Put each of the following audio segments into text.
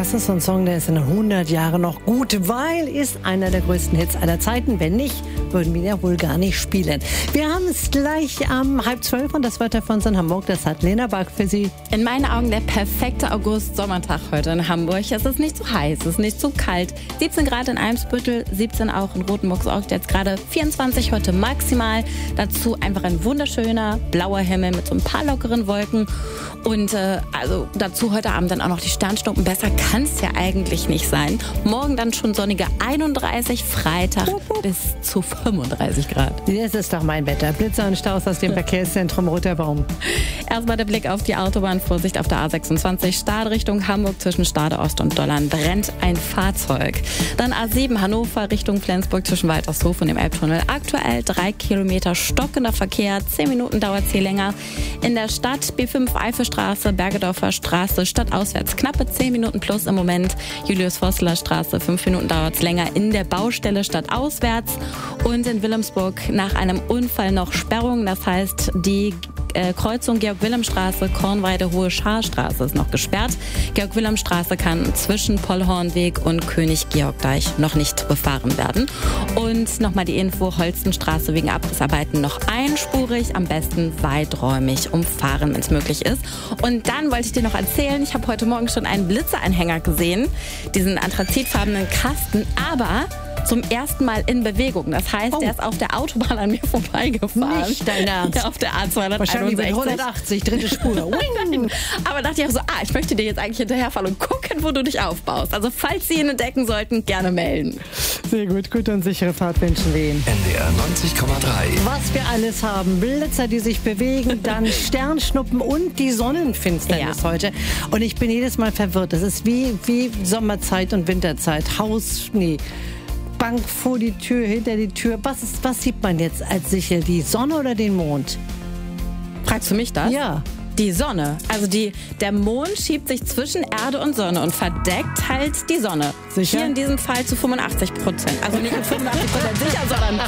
Das ist so ein Song, der ist in 100 Jahren noch gut, weil ist einer der größten Hits aller Zeiten. Wenn nicht, würden wir ja wohl gar nicht spielen. Wir haben es gleich 11:30 und das Wetter von uns in Hamburg, das hat Lena Bark für Sie. In meinen Augen der perfekte August-Sommertag heute in Hamburg. Es ist nicht zu heiß, es ist nicht zu kalt. 17 Grad in Eimsbüttel, 17 auch in Rothenburg-Sorgt, jetzt gerade 24 heute maximal. Dazu einfach ein wunderschöner blauer Himmel mit so ein paar lockeren Wolken. Und also dazu heute Abend dann auch noch die Sternschnuppen. Besser kann es ja eigentlich nicht sein. Morgen dann schon sonnige 31, Freitag bis zu 35 Grad. Das ist doch mein Wetter. Blitzer und Staus aus dem Verkehrszentrum Roter Baum. Erstmal der Blick auf die Autobahn. Vorsicht auf der A26 Stade Richtung Hamburg zwischen Stade Ost und Dollern brennt ein Fahrzeug. Dann A7 Hannover Richtung Flensburg zwischen Waltershof und dem Elbtunnel. Aktuell 3 Kilometer stockender Verkehr. 10 Minuten dauert es hier länger. In der Stadt B5 Eifelstraße, Bergedorfer Straße, stadtauswärts knappe 10 Minuten plus im Moment. Julius-Vosseler Straße, 5 Minuten dauert es länger. In der Baustelle stadtauswärts. Und in Wilhelmsburg nach einem Unfall noch Sperrung. Das heißt, die Kreuzung Georg-Wilhelm-Straße, Kornweide-Hohe-Scharstraße ist noch gesperrt. Georg-Wilhelm-Straße kann zwischen Pollhornweg und König-Georg-Deich noch nicht befahren werden. Und nochmal die Info, Holstenstraße wegen Abrissarbeiten noch einspurig, am besten weiträumig umfahren, wenn es möglich ist. Und dann wollte ich dir noch erzählen, ich habe heute Morgen schon einen Blitzeranhänger gesehen, diesen anthrazitfarbenen Kasten, aber zum ersten Mal in Bewegung. Das heißt, der ist auf der Autobahn an mir vorbeigefahren. Nicht dein Ernst? Ja, auf der A261. Wahrscheinlich mit 180, dritte Spur. Nein. Aber dachte ich auch so, ich möchte dir jetzt eigentlich hinterherfahren und gucken, wo du dich aufbaust. Also falls Sie ihn entdecken sollten, gerne melden. Sehr gut, gute und sichere Fahrt wünschen wir Ihnen. NDR 90,3. Was wir alles haben. Blitzer, die sich bewegen, dann Sternschnuppen und die Sonnenfinsternis heute. Und ich bin jedes Mal verwirrt. Das ist wie Sommerzeit und Winterzeit. Hausschnee. Bank vor die Tür, hinter die Tür. Was sieht man jetzt als Sichel? Die Sonne oder den Mond? Fragst du mich das? Ja. Die Sonne. Also der Mond schiebt sich zwischen Erde und Sonne und verdeckt halt die Sonne. Sicher? Hier in diesem Fall zu 85%. Also nicht mit 85% sicher, sondern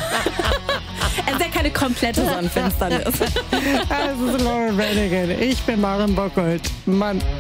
es ist ja keine komplette Sonnenfinsternis. Das ist Laura Branigan. Ich bin Maren Bockholt. Mann.